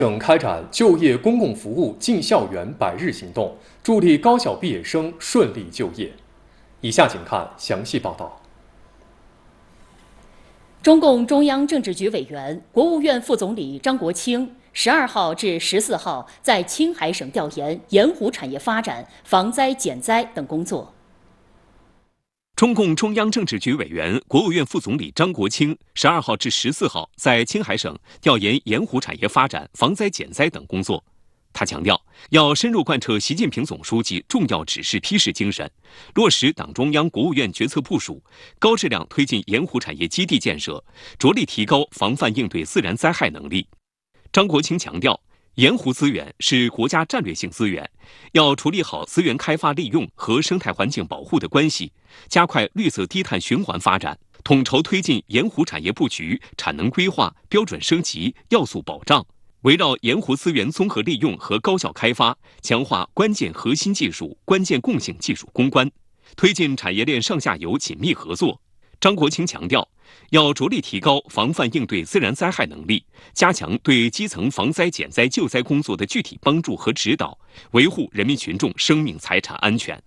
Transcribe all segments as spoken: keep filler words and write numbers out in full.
省开展就业公共服务进校园百日行动，助力高校毕业生顺利就业。以下请看详细报道。 中共中央政治局委员、国务院副总理张国清十二号至十四号在青海省调研盐湖产业发展、防灾减灾等工作。 中共中央政治局委员、国务院副总理张国清十二号至十四号在青海省调研盐湖产业发展、防灾减灾等工作。他强调，要深入贯彻习近平总书记重要指示批示精神，落实党中央、国务院决策部署，高质量推进盐湖产业基地建设，着力提高防范应对自然灾害能力。张国清强调，盐湖资源是国家战略性资源，要处理好资源开发利用和生态环境保护的关系，加快绿色低碳循环发展，统筹推进盐湖产业布局、产能规划、标准升级、要素保障。围绕盐湖资源综合利用和高效开发，强化关键核心技术、关键共性技术攻关，推进产业链上下游紧密合作。张国清强调，要着力提高防范应对自然灾害能力，加强对基层防灾减灾救灾工作的具体帮助和指导，维护人民群众生命财产安全。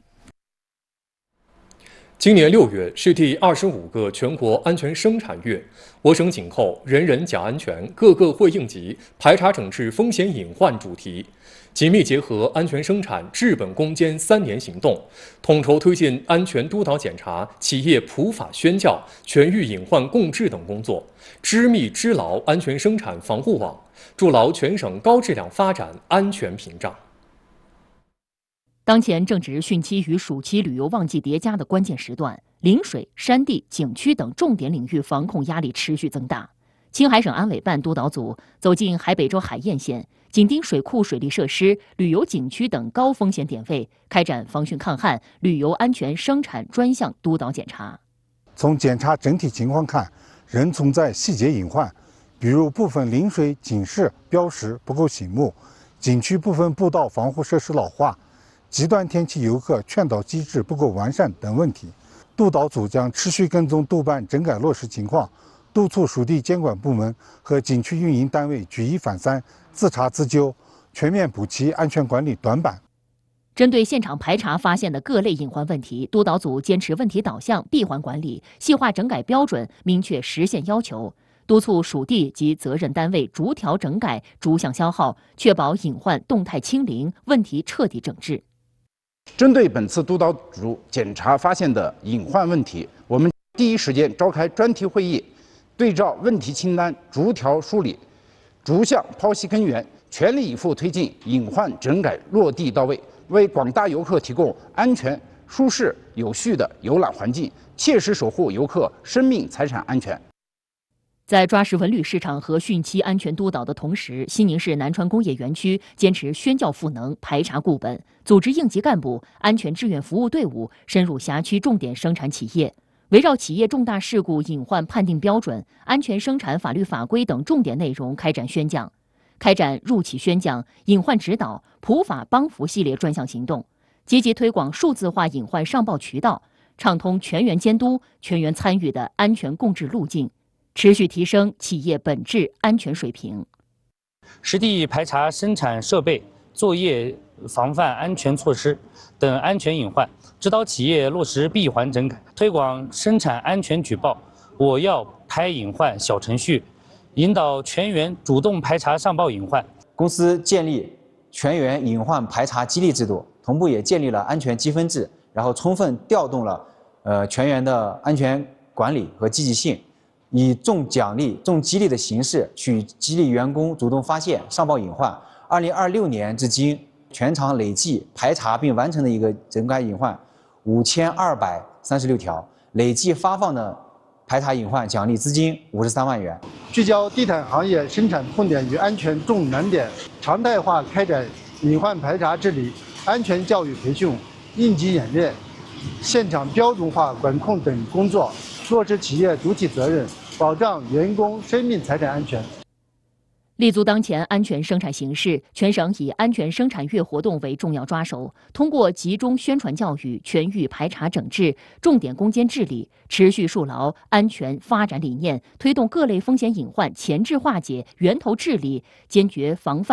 今年六月是第二十五个全国安全生产月，我省紧扣“人人讲安全，个个会应急，排查整治风险隐患”主题，紧密结合安全生产治本攻坚三年行动，统筹推进安全督导检查、企业普法宣教、全域隐患共治等工作，织密织牢安全生产防护网，筑牢全省高质量发展安全屏障。 当前正值汛期与暑期旅游旺季叠加的关键时段，临水、山地、景区等重点领域防控压力持续增大。青海省安委办督导组走进海北州海晏县，紧盯水库、水利设施、旅游景区等高风险点位，开展防汛抗旱、旅游安全生产专项督导检查。 从检查整体情况看，仍存在细节隐患，比如部分临水警示标识不够醒目，景区部分步道防护设施老化，极端天气游客劝导机制不够完善等问题。督导组将持续跟踪督办整改落实情况，督促属地监管部门和景区运营单位举一反三，自查自纠，全面补齐安全管理短板。 针对现场排查发现的各类隐患问题，督导组坚持问题导向、闭环管理，细化整改标准，明确实现要求，督促属地及责任单位逐条整改、逐项消耗，确保隐患动态清零，问题彻底整治。 针对本次督导组检查发现的隐患问题，我们第一时间召开专题会议，对照问题清单逐条梳理，逐项剖析根源，全力以赴推进隐患整改落地到位，为广大游客提供安全、舒适、有序的游览环境，切实守护游客生命财产安全。 在抓实文旅市场和汛期安全督导的同时，西宁市南川工业园区坚持宣教赋能、排查固本，组织应急干部、安全志愿服务队伍深入辖区重点生产企业，围绕企业重大事故隐患判定标准、安全生产法律法规等重点内容开展宣讲，开展入企宣讲、隐患指导、普法帮扶系列专项行动，积极推广数字化隐患上报渠道，畅通全员监督、全员参与的安全共治路径，持续提升企业本质安全水平。 实地排查生产设备、作业防范安全措施等安全隐患，指导企业落实闭环整改，推广生产安全举报、我要拍隐患小程序，引导全员主动排查上报隐患。 公司建立全员隐患排查激励制度，同步也建立了安全积分制，然后充分调动了呃全员的安全管理和积极性。以重奖励、重激励的形式去激励员工主动发现、上报隐患。二零二六年至今，全场累计排查并完成的一个整改隐患五千二百三十六条，累计发放的排查隐患奖励资金五十三万元。 聚焦地毯行业生产痛点与安全重难点，常态化开展隐患排查治理、安全教育培训、应急演练、现场标准化管控等工作，落实企业主体责任，保障员工生命财产安全。 立足当前安全生产形势，全省以安全生产月活动为重要抓手，通过集中宣传教育、全域排查整治、重点攻坚治理，持续树牢安全发展理念，推动各类风险隐患前置化解、源头治理，坚决防范